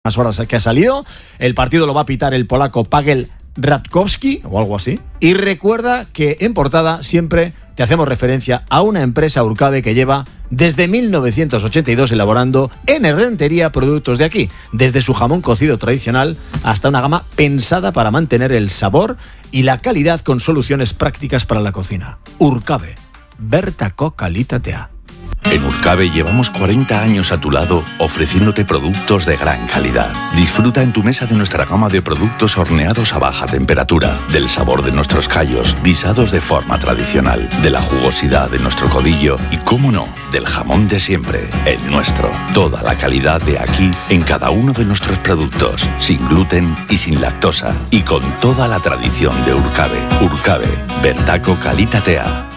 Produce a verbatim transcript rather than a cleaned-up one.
Más horas que ha salido. El partido lo va a pitar el polaco Paweł Radkowski o algo así. Y recuerda que en portada siempre te hacemos referencia a una empresa Urcabe que lleva desde mil novecientos ochenta y dos elaborando en Herrentería productos de aquí, desde su jamón cocido tradicional hasta una gama pensada para mantener el sabor y la calidad con soluciones prácticas para la cocina. Urcabe, bertako kalitatea. En Urcabe llevamos cuarenta años a tu lado ofreciéndote productos de gran calidad. Disfruta en tu mesa de nuestra gama de productos horneados a baja temperatura, del sabor de nuestros callos, guisados de forma tradicional, de la jugosidad de nuestro codillo y, cómo no, del jamón de siempre, el nuestro. Toda la calidad de aquí en cada uno de nuestros productos, sin gluten y sin lactosa, y con toda la tradición de Urcabe. Urcabe, bertako kalitatea.